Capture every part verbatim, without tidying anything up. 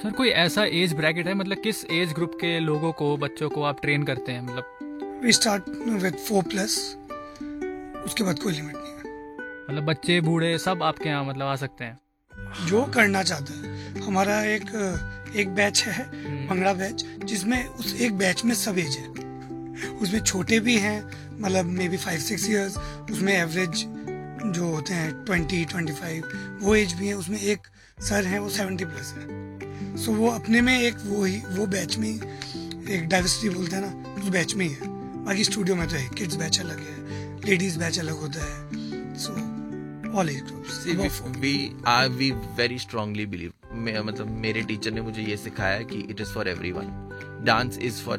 Sir कोई ऐसा age bracket है, मतलब किस एज ग्रुप के लोगों को, बच्चों को आप ट्रेन करते हैं? मतलब we start with four plus, उसके बाद कोई लिमिट नहीं है। मतलब बच्चे बूढ़े सब आपके यहाँ मतलब आ सकते हैं? जो करना चाहता है। हमारा एक एक बैच है, भंगड़ा बैच, जिसमें उस एक बैच में सब एज है। उसमें छोटे भी हैं, मतलब may be five six years, उसमें एवरेज जो होते हैं ट्वेंटी ट्वेंटी फाइव, वो एज भी है। उसमें एक सर हैं, वो सेवेंटी प्लस है। सो so, वो अपने में एक वो ही वो बैच में एक डाइवर्सिटी बोलते हैं ना, उस बैच में ही है। बाकी स्टूडियो में तो है, किड्स बैच अलग है, लेडीज बैच अलग होता है। So all age groups. We are we very strongly believe, मतलब मेरे टीचर ने मुझे ये सिखाया कि it is for everyone, dance is for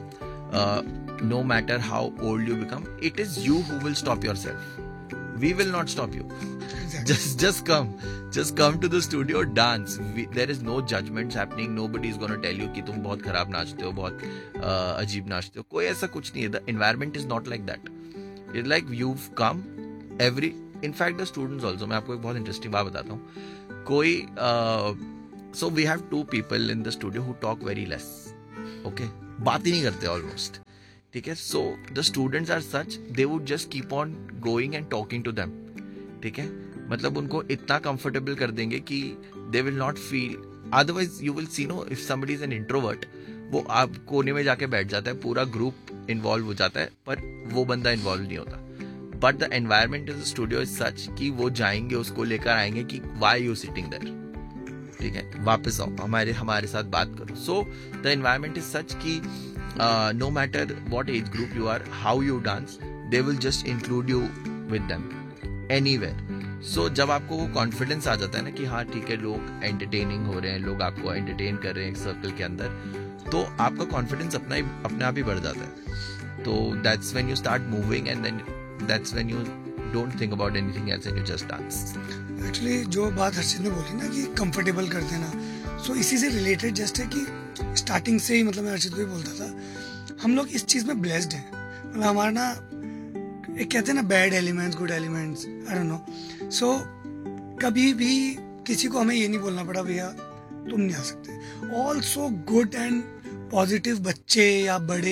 everyone, no matter how old you become, it is you who will stop yourself, we will not stop you. Exactly. just just come just come to the studio, dance. We, there is no judgments happening, nobody is going to tell you कि तुम बहुत खराब नाचते हो, बहुत uh, अजीब नाचते हो, कोई ऐसा कुछ नहीं है. The environment is not like that. It's like you've come every, in fact the students also, मैं आपको एक बहुत इंटरेस्टिंग बात बताता हूँ. कोई uh, so we have two people in the studio who talk very less, okay, बात ही नहीं करते almost, ठीक है. So the students are such, they would just keep on going and talking to them, ठीक है. मतलब उनको इतना कंफर्टेबल कर देंगे कि they will not feel, otherwise you will see no, if somebody is an introvert, वो आप कोने में जाके बैठ जाता है, पूरा ग्रुप इन्वॉल्व हो जाता है, पर वो बंदा इन्वॉल्व नहीं होता. But the environment in the studio is such कि वो जाएंगे, उसको लेकर आएंगे कि वाई यू सिटिंग देयर, ठीक है, वापस आओ, हमारे हमारे साथ बात करो. So the environment is such कि Uh, no matter what age group you are, how you dance, they will just include you with them anywhere. So जब आपको वो कॉन्फिडेंस आ जाता है ना कि हाँ ठीक है, लोग एंटरटेनिंग हो रहे हैं, लोग आपको एंटरटेन कर रहे हैं एक सर्कल के अंदर, तो आपका कॉन्फिडेंस अपना ही अपने आप ही बढ़ जाता है. तो that's when you start moving, and then that's when you don't think about anything else and you just dance. Actually जो बात हर्षित ने बोली ना कि कंफर्टेबल कर देना, सो इसी से रिलेटेड जस्ट है कि स्टार्टिंग से ही, मतलब मैं हर्षित को ही बोलता था, हम लोग इस चीज में ब्लेस्ड हैं. मतलब हमारा ना एक कहते हैं ना, bad elements good elements, I don't know. सो कभी भी किसी को हमें ये नहीं बोलना पड़ा भैया तुम नहीं आ सकते. ऑल्सो गुड एंड पॉजिटिव बच्चे या बड़े